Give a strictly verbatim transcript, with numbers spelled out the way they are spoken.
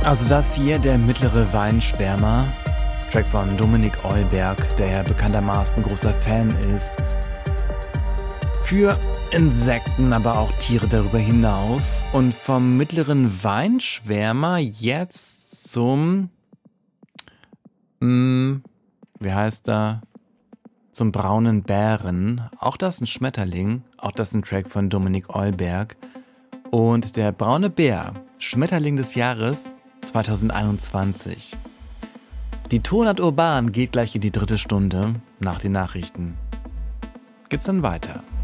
Also das hier, der mittlere Weinschwärmer, Track von Dominik Eulberg, der ja bekanntermaßen großer Fan ist. Für Insekten, aber auch Tiere darüber hinaus. Und vom mittleren Weinschwärmer jetzt zum, mh, wie heißt er, zum braunen Bären. Auch das ein Schmetterling, auch das ein Track von Dominik Eulberg. Und der braune Bär, Schmetterling des Jahres zwanzig einundzwanzig. Die Tonart Urban geht gleich in die dritte Stunde. Nach den Nachrichten geht's dann weiter.